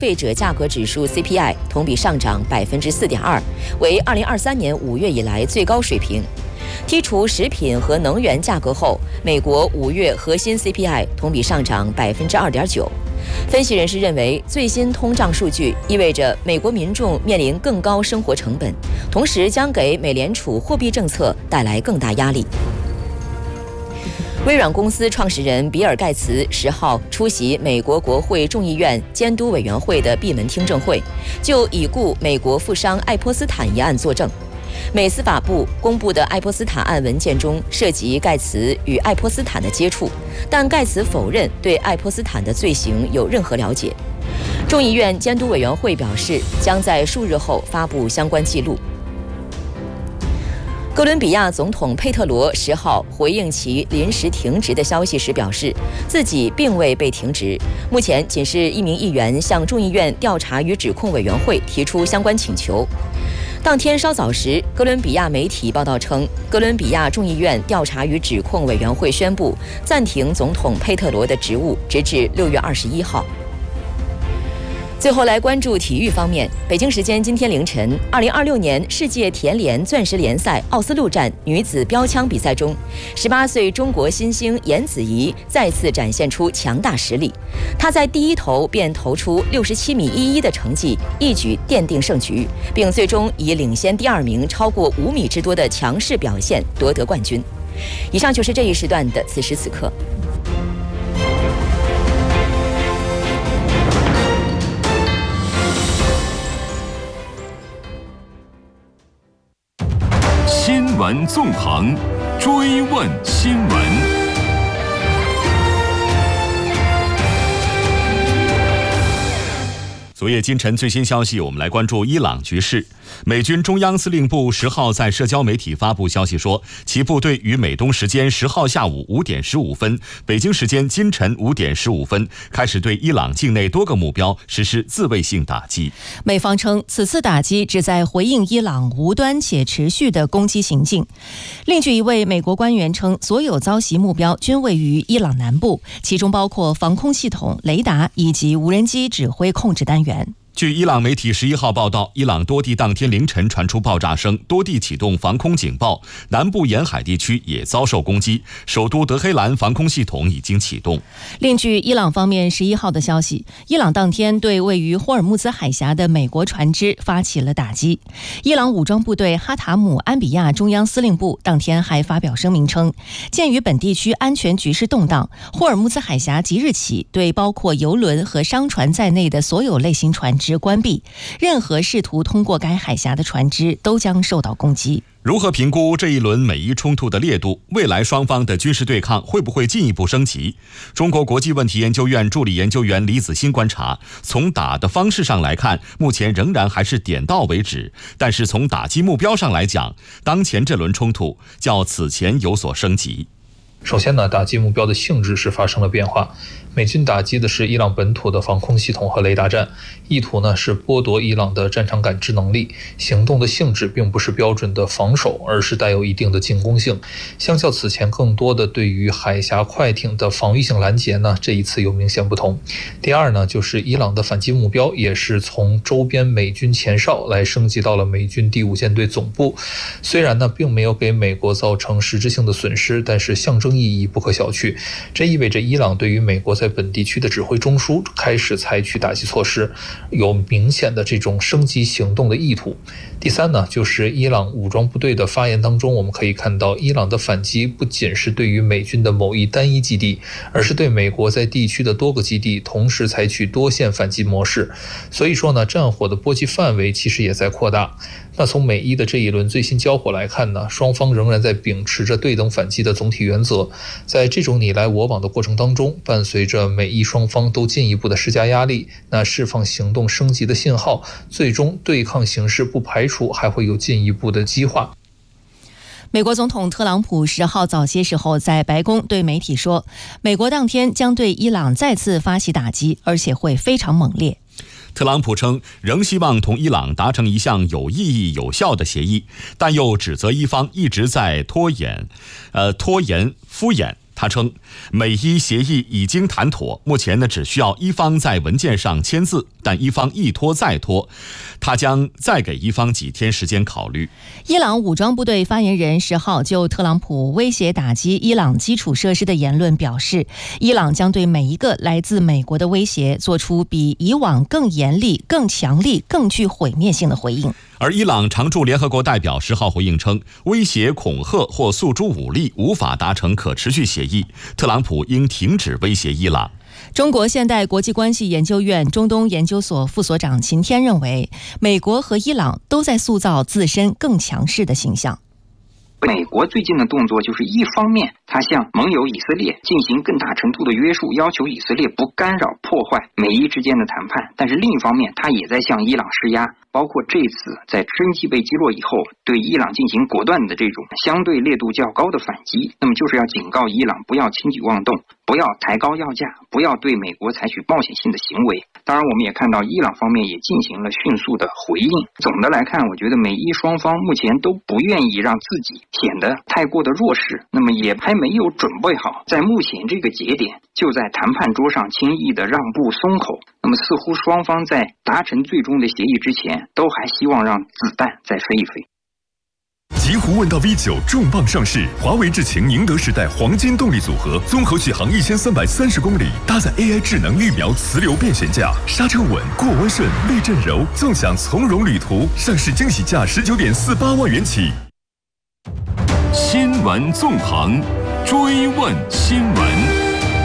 费者价格指数 CPI 同比上涨4.2%，为2023年5月以来最高水平。剔除食品和能源价格后，美国5月核心 CPI 同比上涨2.9%。分析人士认为，最新通胀数据意味着美国民众面临更高生活成本，同时将给美联储货币政策带来更大压力。微软公司创始人比尔·盖茨10号出席美国国会众议院监督委员会的闭门听证会，就已故美国富商爱泼斯坦一案作证。美司法部公布的爱泼斯坦案文件中涉及盖茨与爱泼斯坦的接触，但盖茨否认对爱泼斯坦的罪行有任何了解。众议院监督委员会表示，将在数日后发布相关记录。哥伦比亚总统佩特罗10号回应其临时停职的消息时表示，自己并未被停职，目前仅是一名议员向众议院调查与指控委员会提出相关请求。当天稍早时，哥伦比亚媒体报道称，哥伦比亚众议院调查与指控委员会宣布暂停总统佩特罗的职务，直至6月21号。最后来关注体育方面，北京时间今天凌晨，2026年世界田联钻石联赛奥斯陆站女子标枪比赛中，18岁中国新星颜子怡再次展现出强大实力。她在第一投便投出67.11米的成绩，一举奠定胜局，并最终以领先第2名超过5米之多的强势表现夺得冠军。以上就是这一时段的此时此刻。 新闻纵横，追问新闻。昨夜今晨最新消息，我们来关注伊朗局势。美军中央司令部10号在社交媒体发布消息说，其部队于美东时间10号下午5点15分，北京时间今晨5点15分，开始对伊朗境内多个目标实施自卫性打击。 美方称，此次打击旨在回应伊朗无端且持续的攻击行径。另据一位美国官员称，所有遭袭目标均位于伊朗南部，其中包括防空系统、雷达以及无人机指挥控制单元。 据伊朗媒体11号报道，伊朗多地当天凌晨传出爆炸声，多地启动防空警报，南部沿海地区也遭受攻击，首都德黑兰防空系统已经启动。 另据伊朗方面11号的消息，伊朗当天对位于霍尔木兹海峡的美国船只发起了打击。伊朗武装部队哈塔姆安比亚中央司令部当天还发表声明称，鉴于本地区安全局势动荡，霍尔木兹海峡即日起对包括油轮和商船在内的所有类型船只关闭，任何试图通过该海峡的船只都将受到攻击。 如何评估这一轮美伊冲突的烈度？未来双方的军事对抗会不会进一步升级？中国国际问题研究院助理研究员李子欣观察，从打的方式上来看，目前仍然还是点到为止，但是从打击目标上来讲，当前这轮冲突较此前有所升级。 首先呢，打击目标的性质是发生了变化。美军打击的是伊朗本土的防空系统和雷达站，意图呢是剥夺伊朗的战场感知能力。行动的性质并不是标准的防守，而是带有一定的进攻性。相较此前更多的对于海峡快艇的防御性拦截呢，这一次有明显不同。第二呢，就是伊朗的反击目标也是从周边美军前哨来升级到了美军第5舰队总部。虽然呢并没有给美国造成实质性的损失，但是象征意义不可小觑。这意味着伊朗对于美国在本地区的指挥中枢开始采取打击措施，有明显的这种升级行动的意图。第三呢，就是伊朗武装部队的发言当中，我们可以看到伊朗的反击不仅是对于美军的某一单一基地，而是对美国在地区的多个基地同时采取多线反击模式。所以说呢，战火的波及范围其实也在扩大。那从美伊的这一轮最新交火来看呢，双方仍然在秉持着对等反击的总体原则。在这种你来我往的过程当中，伴随着美伊双方都进一步的施加压力，那释放行动升级的信号，最终对抗形势不排除还会有进一步的激化。 美国总统特朗普10号早些时候在白宫对媒体说，美国当天将对伊朗再次发起打击，而且会非常猛烈。 特朗普称仍希望同伊朗达成一项有意义有效的协议，但又指责伊方一直在拖延、敷衍， 他称，美伊协议已经谈妥，目前只需要伊方在文件上签字，但伊方一拖再拖，他将再给伊方几天时间考虑。 伊朗武装部队发言人10号就特朗普威胁打击伊朗基础设施的言论表示，伊朗将对每一个来自美国的威胁做出比以往更严厉、更强力、更具毁灭性的回应。 而伊朗常驻联合国代表10号回应称，威胁、恐吓或诉诸武力无法达成可持续协议，特朗普应停止威胁伊朗。 中国现代国际关系研究院中东研究所副所长秦天认为，美国和伊朗都在塑造自身更强势的形象。 美国最近的动作就是一方面，他向盟友以色列进行更大程度的约束，要求以色列不干扰破坏美伊之间的谈判，但是另一方面，他也在向伊朗施压，包括这次在真机被击落以后，对伊朗进行果断的这种相对烈度较高的反击，那么就是要警告伊朗不要轻举妄动，不要抬高要价，不要对美国采取冒险性的行为。当然我们也看到伊朗方面也进行了迅速的回应。总的来看，我觉得美伊双方目前都不愿意让自己显得太过的弱势，那么也还没有准备好在目前这个节点就在谈判桌上轻易的让步松口。那么似乎双方在达成最终的协议之前，都还希望让子弹再飞一飞。 极狐问道 V9 重磅上市，华为智擎宁德时代黄金动力组合，综合续航1330公里，搭载 AI 智能预瞄磁流变悬架，刹车稳，过弯顺，避震柔，纵享从容旅途。上市惊喜价19.48万元起。 新闻纵横，追问新闻。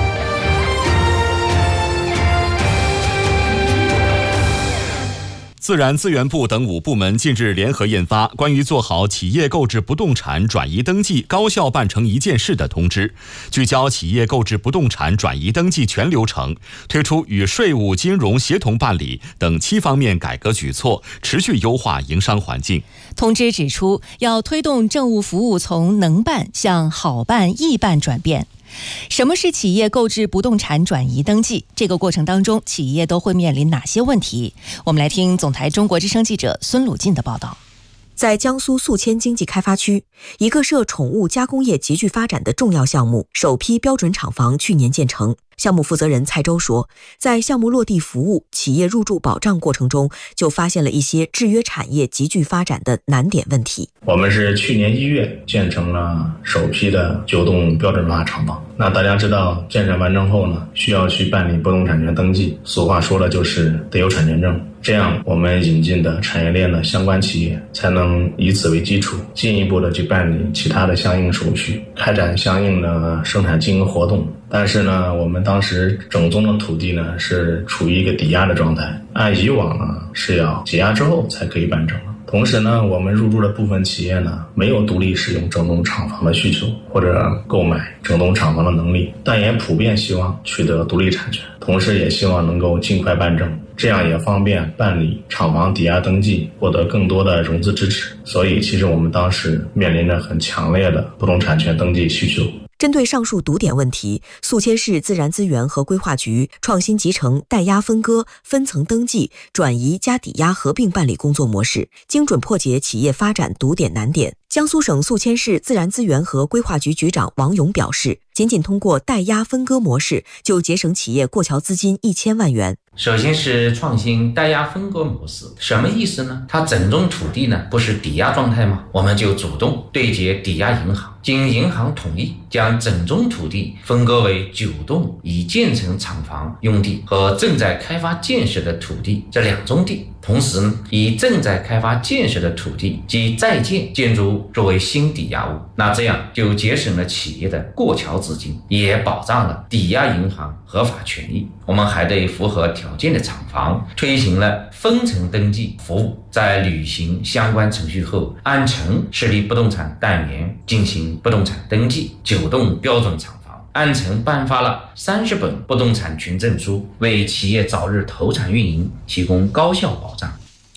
自然资源部等5部门近日联合印发关于做好企业购置不动产转移登记高效办成一件事的通知，聚焦企业购置不动产转移登记全流程，推出与税务、金融协同办理等7方面改革举措，持续优化营商环境。 通知指出，要推动政务服务从能办向好办、易办转变。什么是企业购置不动产转移登记？这个过程当中，企业都会面临哪些问题？我们来听总台中国之声记者孙鲁进的报道。 在江苏宿迁经济开发区，一个涉宠物加工业急剧发展的重要项目——首批标准厂房去年建成。项目负责人蔡周说，在项目落地服务、企业入驻保障过程中，就发现了一些制约产业急剧发展的难点问题。 我们是去年1月建成了首批的9栋标准化厂房。那大家知道，建设完成后呢，需要去办理不动产权登记，俗话说了就是得有产权证。这样我们引进的产业链的相关企业才能以此为基础，进一步的去办理其他的相应手续，开展相应的生产经营活动。但是呢，我们当时整宗的土地呢是处于一个抵押的状态，按以往呢是要解押之后才可以办成。同时呢，我们入驻的部分企业呢没有独立使用整栋厂房的需求或者购买整栋厂房的能力，但也普遍希望取得独立产权，同时也希望能够尽快办证，这样也方便办理厂房抵押登记，获得更多的融资支持。所以其实我们当时面临着很强烈的不动产权登记需求。 针对上述堵点问题，宿迁市自然资源和规划局创新集成代押分割、分层登记、转移加抵押合并办理工作模式，精准破解企业发展堵点难点。江苏省宿迁市自然资源和规划局局长王勇表示，仅通过代押分割模式就节省企业过桥资金1000万元。 首先是创新代押分割模式，什么意思呢？它整宗土地呢不是抵押状态吗？我们就主动对接抵押银行，经银行同意，将整宗土地分割为9栋已建成厂房用地和正在开发建设的土地这2宗地。同时呢，以正在开发建设的土地及在建建筑物作为新抵押物，那这样就节省了企业的过桥资金，也保障了抵押银行合法权益。我们还对符合条件的厂房推行了分层登记服务，在履行相关程序后，按层设立不动产单元进行不动产登记，9栋标准厂房按层颁发了30本不动产权证书，为企业早日投产运营提供高效保障。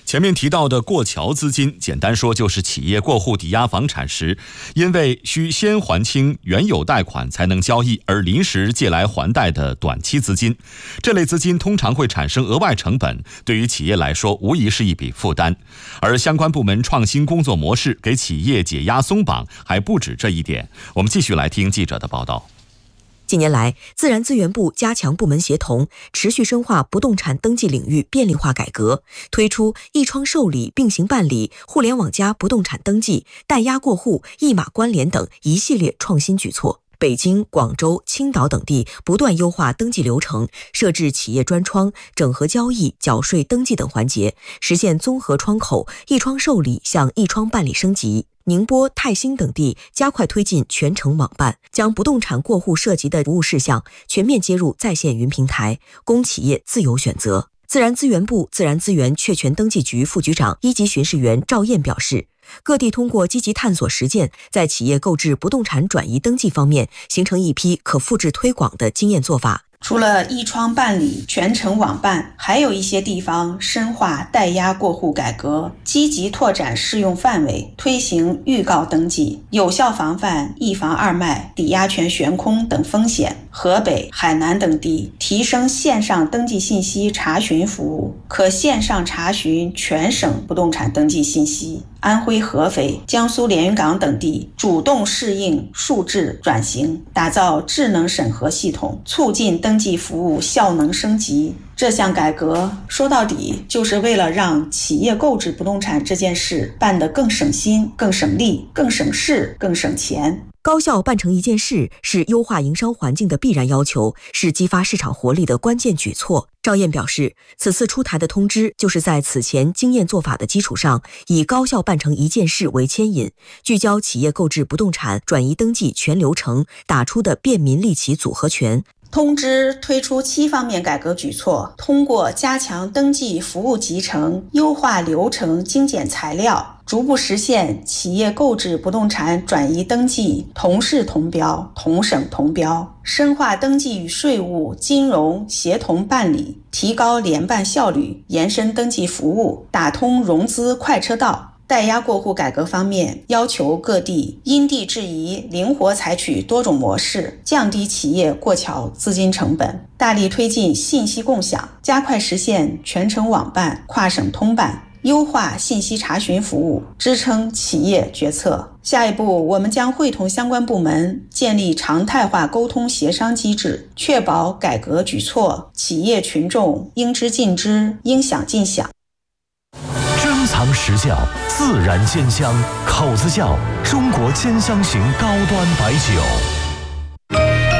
前面提到的过桥资金，简单说就是企业过户抵押房产时，因为需先还清原有贷款才能交易而临时借来还贷的短期资金。这类资金通常会产生额外成本，对于企业来说无疑是一笔负担。而相关部门创新工作模式，给企业解压松绑还不止这一点。我们继续来听记者的报道。 近年来，自然资源部加强部门协同，持续深化不动产登记领域便利化改革，推出一窗受理、并行办理、互联网加不动产登记、代押过户、一码关联等一系列创新举措。北京、广州、青岛等地不断优化登记流程，设置企业专窗，整合交易、缴税、登记等环节，实现综合窗口、一窗受理向一窗办理升级。宁波、泰兴等地加快推进全程网办，将不动产过户涉及的服务事项全面接入在线云平台，供企业自由选择。自然资源部自然资源确权登记局副局长一级巡视员赵燕表示，各地通过积极探索实践，在企业购置不动产转移登记方面形成一批可复制推广的经验做法。 除了一窗办理、全程网办，还有一些地方深化代押过户改革，积极拓展适用范围，推行预告登记，有效防范一房二卖、抵押权悬空等风险。河北、海南等地提升线上登记信息查询服务，可线上查询全省不动产登记信息。安徽合肥、江苏连云港等地主动适应数字转型，打造智能审核系统，促进登记服务效能升级。这项改革说到底就是为了让企业购置不动产这件事办得更省心、更省力、更省事、更省钱。 高效办成一件事是优化营商环境的必然要求，是激发市场活力的关键举措。赵燕表示，此次出台的通知就是在此前经验做法的基础上，以高效办成一件事为牵引，聚焦企业购置不动产转移登记全流程打出的便民利企组合拳。 通知推出7方面改革举措，通过加强登记服务集成、优化流程精简材料，逐步实现企业购置不动产转移登记同市同标、同省同标，深化登记与税务、金融协同办理，提高联办效率，延伸登记服务，打通融资快车道。代押过户改革方面，要求各地因地制宜，灵活采取多种模式，降低企业过桥资金成本，大力推进信息共享，加快实现全程网办、跨省通办，优化信息查询服务，支撑企业决策。下一步，我们将会同相关部门建立常态化沟通协商机制，确保改革举措企业群众应知尽知，应享尽享。 珍藏实窖，自然鲜香，口子窖，中国兼香型高端白酒。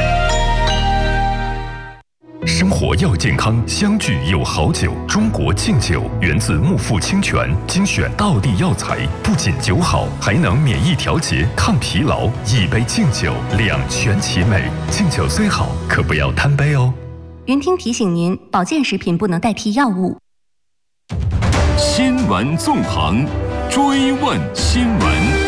生活要健康，相聚有好酒。中国敬酒源自木富清泉，精选道地药材，不仅酒好，还能免疫调节、抗疲劳。一杯敬酒，两全其美。敬酒虽好，可不要贪杯哦。 云听提醒您，保健食品不能代替药物。 新闻纵横，追问新闻。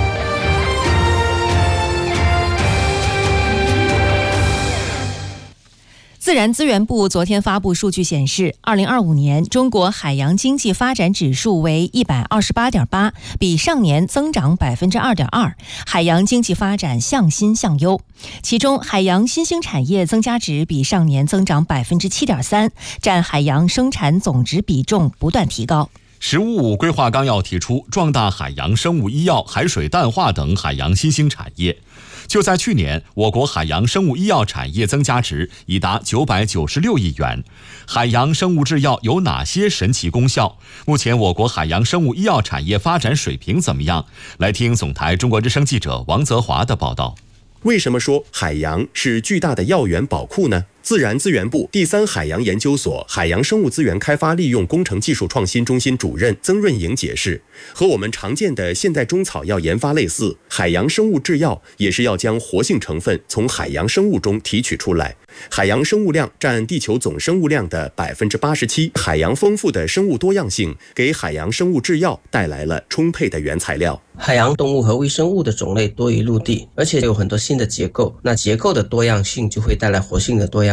自然资源部昨天发布数据显示，2025年中国海洋经济发展指数为128.8，比上年增长2.2%，海洋经济发展向新向优。其中，海洋新兴产业增加值比上年增长7.3%，占海洋生产总值比重不断提高。 “十五五”规划纲要提出，壮大海洋生物医药、海水淡化等海洋新兴产业。就在去年，我国海洋生物医药产业增加值已达996亿元。海洋生物制药有哪些神奇功效？目前我国海洋生物医药产业发展水平怎么样？来听总台中国之声记者王泽华的报道。 为什么说海洋是巨大的药源宝库呢？自然资源部第三海洋研究所海洋生物资源开发利用工程技术创新中心主任曾润莹解释，和我们常见的现代中草药研发类似，海洋生物制药也是要将活性成分从海洋生物中提取出来。海洋生物量占地球总生物量的87%，海洋丰富的生物多样性给海洋生物制药带来了充沛的原材料。 海洋动物和微生物的种类多于陆地，而且有很多新的结构，那结构的多样性就会带来活性的多样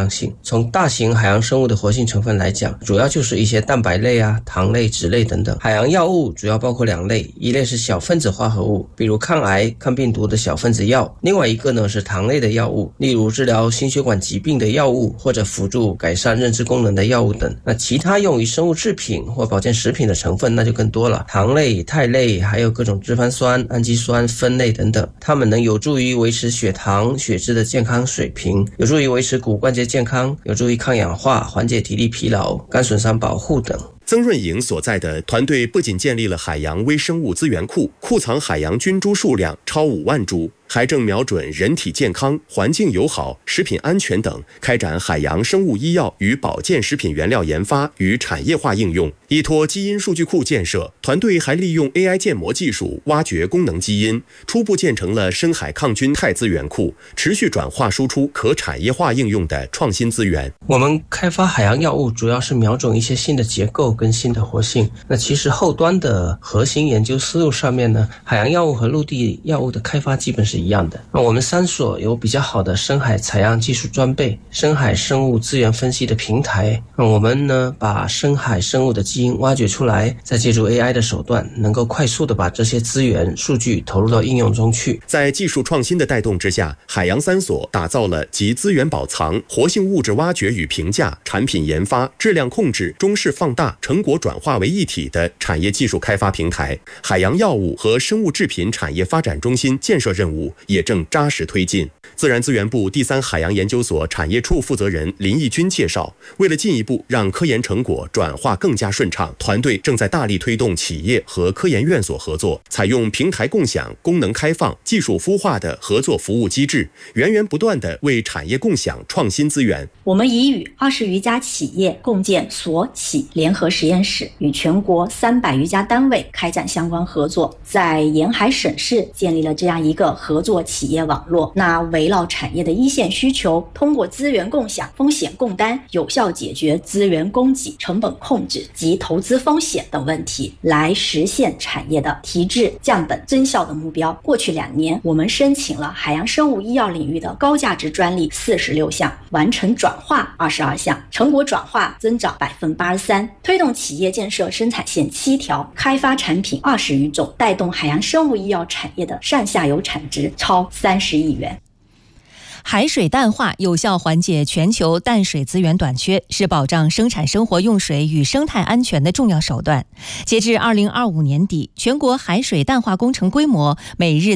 样性。从大型海洋生物的活性成分来讲，主要就是一些蛋白类啊、糖类、脂类等等。海洋药物主要包括2类，一类是小分子化合物，比如抗癌、抗病毒的小分子药；另外一个呢是糖类的药物，例如治疗心血管疾病的药物或者辅助改善认知功能的药物等。那其他用于生物制品或保健食品的成分那就更多了，糖类、肽类，还有各种脂肪酸、氨基酸、酚类等等，它们能有助于维持血糖、血脂的健康水平，有助于维持骨关节健康，有助于抗氧化、缓解体力疲劳、肝损伤保护等。 曾润颖所在的团队不仅建立了海洋微生物资源库，库藏海洋菌株数量超5万株，还正瞄准人体健康、环境友好、食品安全等，开展海洋生物医药与保健食品原料研发与产业化应用。依托基因数据库建设，团队还利用 AI 建模技术挖掘功能基因，初步建成了深海抗菌肽资源库，持续转化输出可产业化应用的创新资源。 我们开发海洋药物主要是瞄准一些新的结构跟新的活性。那其实后端的核心研究思路上面呢，海洋药物和陆地药物的开发基本是一样的。那我们3所有比较好的深海采样技术装备、深海生物资源分析的平台。那我们呢把深海生物的基因挖掘出来，再借助 AI 的手段，能够快速的把这些资源数据投入到应用中去。 在技术创新的带动之下，海洋3所打造了集资源保藏、活性物质挖掘与评价、产品研发、质量控制、中视放大、成果转化为一体的产业技术开发平台。海洋药物和生物制品产业发展中心建设任务也正扎实推进。自然资源部第3海洋研究所产业处负责人林义军介绍，为了进一步让科研成果转化更加顺畅，团队正在大力推动企业和科研院所合作，采用平台共享、功能开放、技术孵化的合作服务机制，源源不断地为产业共享创新资源。 我们已与20余家企业共建所企联合实验室，与全国300余家单位开展相关合作，在沿海省市建立了这样一个合作企业网络。那围绕产业的一线需求，通过资源共享、风险共担，有效解决资源供给、成本控制及投资风险等问题，来实现产业的提质、降本、增效的目标。过去2年，我们申请了海洋生物医药领域的高价值专利46项，完成转化22项，成果转化增长83%，推动企业建设生产线7条，开发产品20余种，带动海洋生物医药产业的上下游产值超30亿元。 海水淡化有效缓解全球淡水资源短缺，是保障生产生活用水与生态安全的重要手段。截至2025年底，全国海水淡化工程规模每日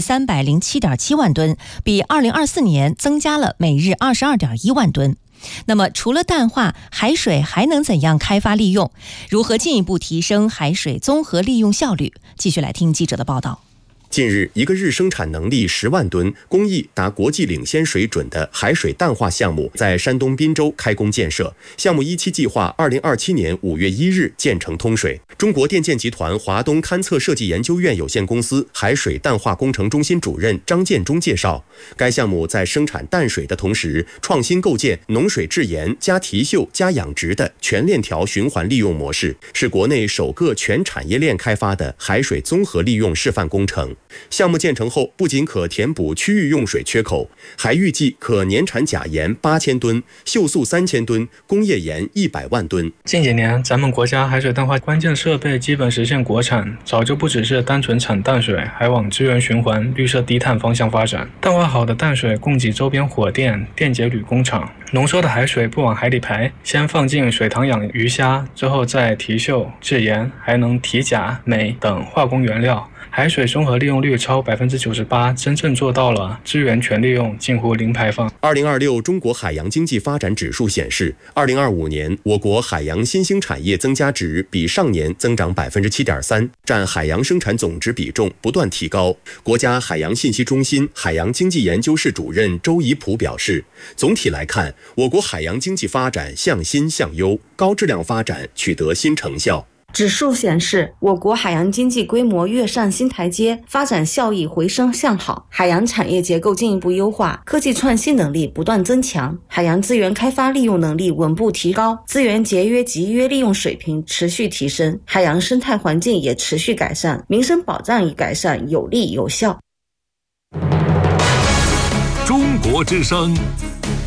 307.7万吨，比2024年增加了每日22.1万吨。那么除了淡化，海水还能怎样开发利用？如何进一步提升海水综合利用效率？继续来听记者的报道。 近日，一个日生产能力10万吨、工艺达国际领先水准的海水淡化项目在山东滨州开工建设。项目一期计划2027年5月1日建成通水。中国电建集团华东勘测设计研究院有限公司海水淡化工程中心主任张建忠介绍，该项目在生产淡水的同时，创新构建浓水制盐加提嗅加养殖的全链条循环利用模式，是国内首个全产业链开发的海水综合利用示范工程。项目建成后，不仅可填补区域用水缺口，还预计可年产钾盐8000吨、溴素3000吨、工业盐100万吨。 近几年，咱们国家海水淡化关键设备基本实现国产，早就不只是单纯产淡水，还往资源循环、绿色低碳方向发展。淡化好的淡水供给周边火电、电解铝工厂。浓缩的海水不往海里排，先放进水塘养鱼虾，之后再提嗅、制盐，还能提钾、镁等化工原料。海水综合利用率超98%，真正做到了资源全利用，近乎零排放。 2026中国海洋经济发展指数显示，2025年我国海洋新兴产业增加值比上年增长7.3%，占海洋生产总值比重不断提高。国家海洋信息中心海洋经济研究室主任周怡普表示，总体来看，我国海洋经济发展向新向优，高质量发展取得新成效。 指数显示，我国海洋经济规模跃上新台阶，发展效益回升向好，海洋产业结构进一步优化，科技创新能力不断增强，海洋资源开发利用能力稳步提高，资源节约集约利用水平持续提升，海洋生态环境也持续改善，民生保障与改善有力有效。 中国之声特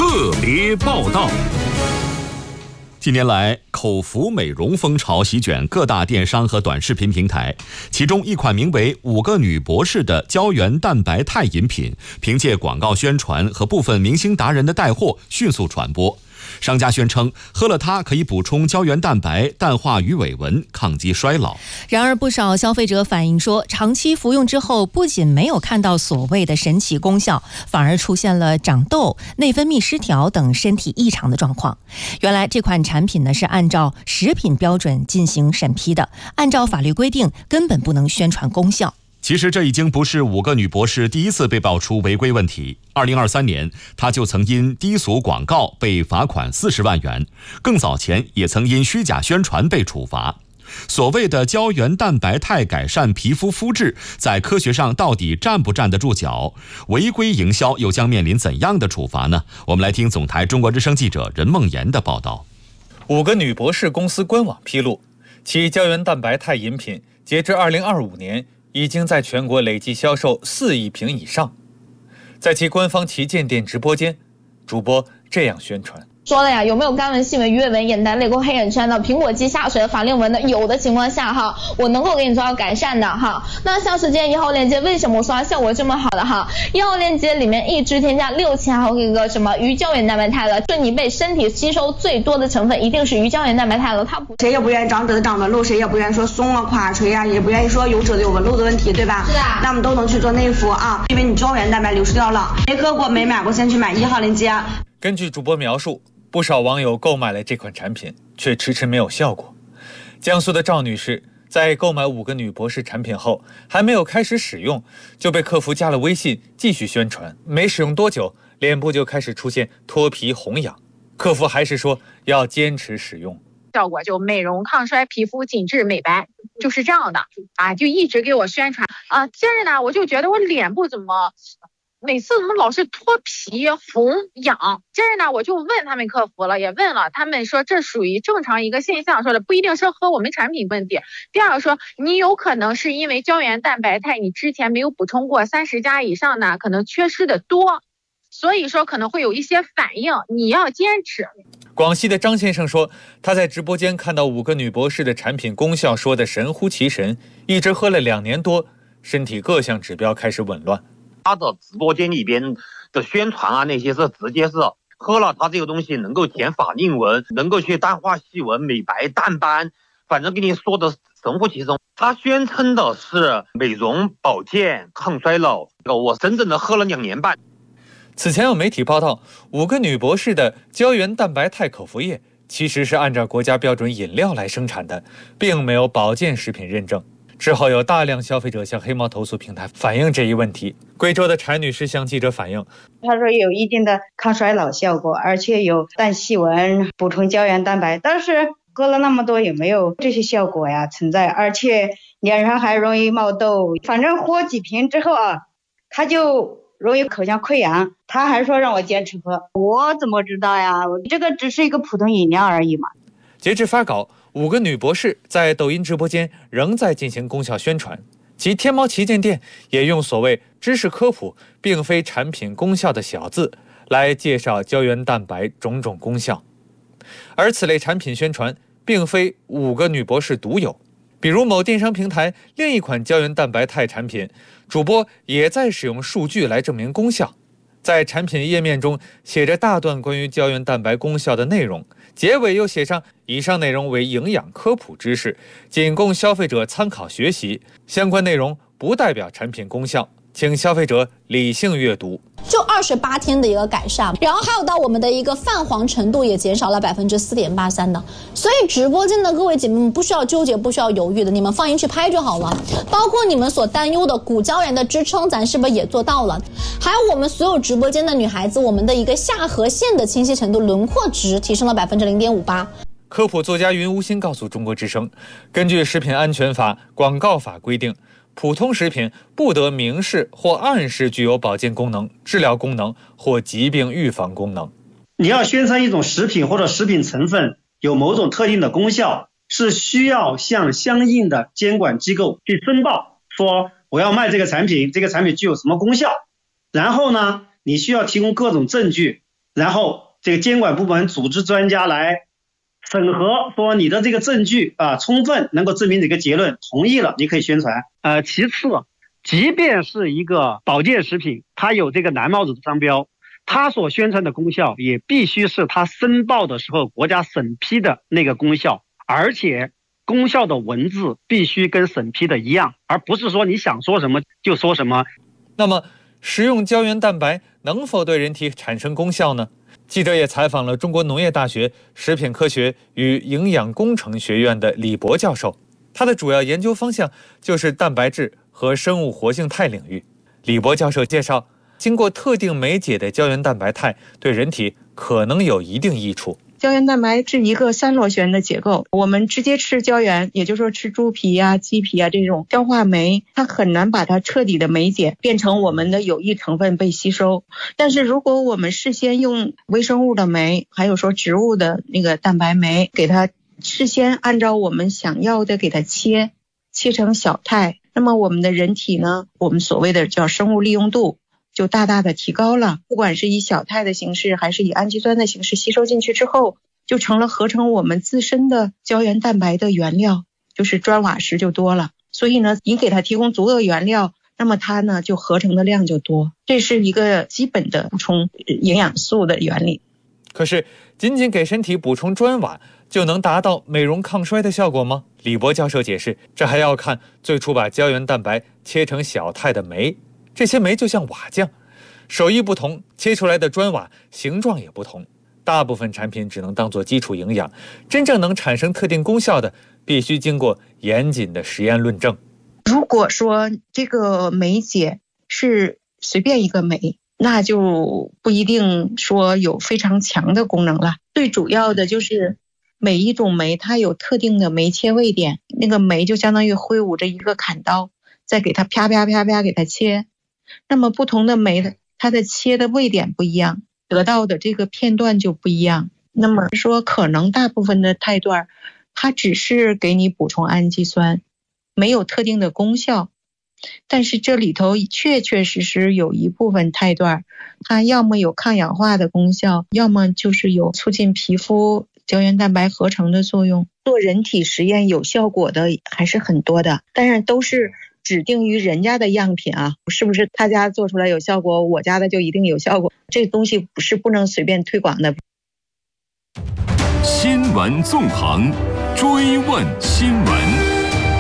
特别报道。 近年来，口服美容风潮席卷各大电商和短视频平台，其中一款名为5个女博士的胶原蛋白肽饮品，凭借广告宣传和部分明星达人的带货迅速传播。商家宣称，喝了它可以补充胶原蛋白、淡化鱼尾纹、抗击衰老。 然而，不少消费者反映说，长期服用之后，不仅没有看到所谓的神奇功效，反而出现了长痘、内分泌失调等身体异常的状况。原来，这款产品呢是按照食品标准进行审批的，按照法律规定，根本不能宣传功效。 其实这已经不是5个女博士第一次被爆出违规问题。2023年，她就曾因低俗广告被罚款40万元，更早前也曾因虚假宣传被处罚。所谓的胶原蛋白肽改善皮肤肤质，在科学上到底站不站得住脚？违规营销又将面临怎样的处罚呢？我们来听总台中国之声记者任梦妍的报道。 5个女博士公司官网披露，其胶原蛋白肽饮品截至2025年已经在全国累计销售4亿瓶以上。在其官方旗舰店直播间，主播这样宣传。 说了呀，有没有干纹、细纹、鱼尾纹、眼袋、泪沟、黑眼圈的、苹果肌下垂的、法令纹的？有的情况下哈，我能够给你做到改善的哈。那像是今天1号链接，为什么我说它效果这么好的哈？1号链接里面一支添加6000毫克一个什么鱼胶原蛋白肽了，就你被身体吸收最多的成分一定是鱼胶原蛋白肽了，它不谁也不愿意长褶长的漏，谁也不愿意说松了垮垂啊，也不愿意说有褶子有纹路的问题，对吧？是的。那我们都能去做内服啊，因为你胶原蛋白流失掉了，没喝过没买过，先去买1号链接。 根据主播描述，不少网友购买了这款产品，却迟迟没有效果。江苏的赵女士在购买5个女博士产品后，还没有开始使用，就被客服加了微信继续宣传。没使用多久，脸部就开始出现脱皮红痒，客服还是说要坚持使用。 效果就美容抗衰、皮肤紧致美白，就是这样的啊，就一直给我宣传啊。接着呢，我就觉得我脸部每次怎么老是脱皮红痒？接着呢，我就问他们客服了，也问了，他们说这属于正常一个现象，说的不一定是和我们产品问题。第二个说，你有可能是因为胶原蛋白肽你之前没有补充过30加以上呢，可能缺失的多，所以说可能会有一些反应，你要坚持。 广西的张先生说，他在直播间看到5个女博士的产品功效说的神乎其神，一直喝了2年多，身体各项指标开始紊乱。 他的直播间里边的宣传啊，那些是直接是喝了它这个东西能够减法令纹，能够去淡化细纹、美白淡斑，反正跟你说的神乎其神。他宣称的是美容保健抗衰老，我真正的喝了2年半。 此前有媒体报道，5个女博士的胶原蛋白肽口服液其实是按照国家标准饮料来生产的，并没有保健食品认证。之后有大量消费者向黑猫投诉平台反映这一问题。贵州的柴女士向记者反映， 她说有一定的抗衰老效果，而且有淡细纹、补充胶原蛋白，但是喝了那么多也没有这些效果呀存在，而且脸上还容易冒痘。反正喝几瓶之后啊，她就容易口腔溃疡，她还说让我坚持喝，我怎么知道呀？这个只是一个普通饮料而已嘛。 截至发稿，5个女博士在抖音直播间仍在进行功效宣传，其天猫旗舰店也用所谓知识科普并非产品功效的小字来介绍胶原蛋白种种功效。而此类产品宣传并非5个女博士独有，比如某电商平台另一款胶原蛋白肽产品，主播也在使用数据来证明功效。在产品页面中写着大段关于胶原蛋白功效的内容，结尾又写上以上内容为营养科普知识，仅供消费者参考学习，相关内容不代表产品功效，请消费者理性阅读。 就28天的一个改善，然后还有到我们的一个泛黄程度也减少了4.83%的，所以直播间的各位姐妹们不需要纠结，不需要犹豫的，你们放心去拍就好了。包括你们所担忧的骨胶原的支撑，咱是不是也做到了？还有我们所有直播间的女孩子，我们的一个下颌线的清晰程度、轮廓值提升了0.58%。 科普作家云无心告诉中国之声，根据食品安全法、广告法规定，普通食品不得明示或暗示具有保健功能、治疗功能或疾病预防功能。 你要宣称一种食品或者食品成分有某种特定的功效，是需要向相应的监管机构去申报，说我要卖这个产品，这个产品具有什么功效。然后呢，你需要提供各种证据， 然后这个监管部门组织专家来审核，说你的这个证据充分能够证明这个结论，同意了你可以宣传。其次，即便是一个保健食品，它有这个蓝帽子的商标，它所宣传的功效也必须是它申报的时候国家审批的那个功效，而且功效的文字必须跟审批的一样，而不是说你想说什么就说什么。 那么食用胶原蛋白能否对人体产生功效呢？记者也采访了中国农业大学食品科学与营养工程学院的李博教授，他的主要研究方向就是蛋白质和生物活性肽领域。李博教授介绍，经过特定酶解的胶原蛋白肽对人体可能有一定益处。 胶原蛋白是一个三螺旋的结构，我们直接吃胶原，也就是说吃猪皮啊、鸡皮啊这种消化酶，它很难把它彻底的酶解变成我们的有益成分被吸收。但是如果我们事先用微生物的酶，还有说植物的那个蛋白酶，给它事先按照我们想要的给它切成小肽，那么我们的人体呢，我们所谓的叫生物利用度就大大的提高了，不管是以小肽的形式还是以氨基酸的形式吸收进去之后，就成了合成我们自身的胶原蛋白的原料，就是砖瓦石就多了。所以呢，你给它提供足够的原料，那么它呢就合成的量就多，这是一个基本的补充营养素的原理。 可是仅仅给身体补充砖瓦就能达到美容抗衰的效果吗？李博教授解释，这还要看最初把胶原蛋白切成小肽的酶，这些酶就像瓦匠，手艺不同，切出来的砖瓦形状也不同。大部分产品只能当作基础营养，真正能产生特定功效的，必须经过严谨的实验论证。 如果说这个酶解是随便一个酶，那就不一定说有非常强的功能了。最主要的就是每一种酶它有特定的酶切位点，那个酶就相当于挥舞着一个砍刀，再给它啪啪啪啪给它切。那么不同的酶的它的切的位点不一样，得到的这个片段就不一样。那么说可能大部分的肽段它只是给你补充氨基酸，没有特定的功效。但是这里头确确实实有一部分肽段它要么有抗氧化的功效，要么就是有促进皮肤胶原蛋白合成的作用。做人体实验有效果的还是很多的，当然都是指定于人家的样品啊，是不是他家做出来有效果，我家的就一定有效果？这东西不能随便推广的。 新闻纵横，追问新闻。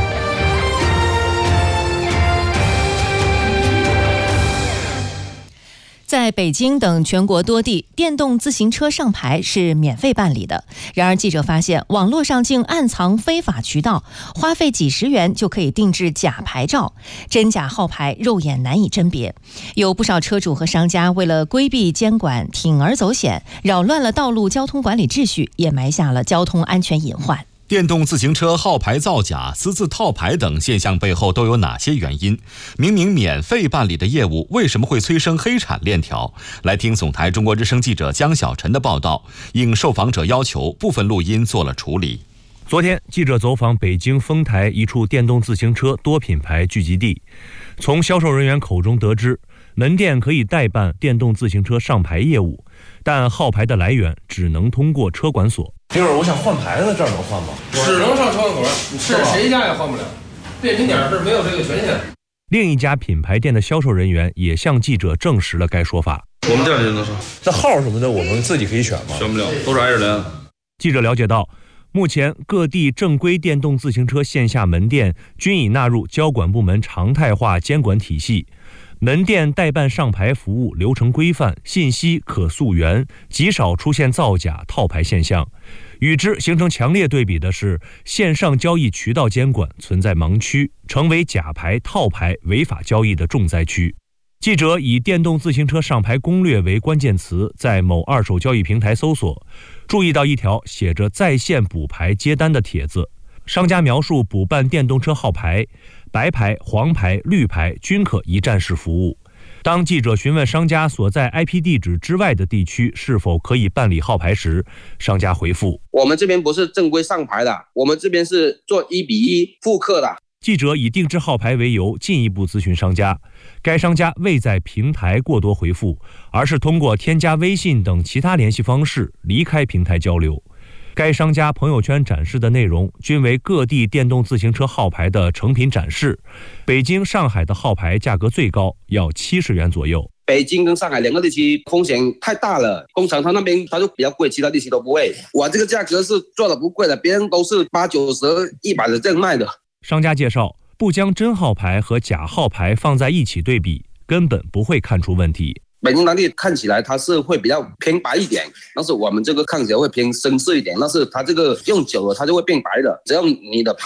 在北京等全国多地，电动自行车上牌是免费办理的。然而，记者发现网络上竟暗藏非法渠道，花费几十元就可以定制假牌照，真假号牌肉眼难以甄别。有不少车主和商家为了规避监管，铤而走险，扰乱了道路交通管理秩序，也埋下了交通安全隐患。 电动自行车号牌造假、私自套牌等现象背后都有哪些原因？明明免费办理的业务，为什么会催生黑产链条？来听总台中国之声记者江小晨的报道。应受访者要求，部分录音做了处理。 昨天，记者走访北京丰台一处电动自行车多品牌聚集地，从销售人员口中得知，门店可以代办电动自行车上牌业务，但号牌的来源只能通过车管所。 一会儿我想换牌子，这儿能换吗？ 只能上车管所，是谁家也换不了。便民点是没有这个权限。 另一家品牌店的销售人员也向记者证实了该说法。 我们店里就能上，这号什么的我们自己可以选吗？选不了，都是挨着连。 记者了解到，目前各地正规电动自行车线下门店均已纳入交管部门常态化监管体系，门店代办上牌服务流程规范，信息可溯源，极少出现造假套牌现象。与之形成强烈对比的是，线上交易渠道监管存在盲区，成为假牌套牌违法交易的重灾区。记者以电动自行车上牌攻略为关键词，在某二手交易平台搜索，注意到一条写着在线补牌接单的帖子，商家描述补办电动车号牌，白牌、黄牌、绿牌均可一站式服务。当记者询问商家所在 IP 地址之外的地区是否可以办理号牌时，商家回复： 我们这边不是正规上牌的，我们这边是做1:1复刻的。 记者以定制号牌为由进一步咨询商家，该商家未在平台过多回复，而是通过添加微信等其他联系方式离开平台交流。该商家朋友圈展示的内容均为各地电动自行车号牌的成品展示，北京、上海的号牌价格最高，要70元左右。 北京跟上海两个地区风险太大了，工厂它那边它就比较贵，其他地区都不会。我这个价格是做的不贵的，别人都是80、90、100的这样卖的。 商家介绍，不将真号牌和假号牌放在一起对比，根本不会看出问题。 北京当地看起来它是会比较偏白一点，但是我们这个看起来会偏深色一点，但是它这个用久了它就会变白的。只要你的牌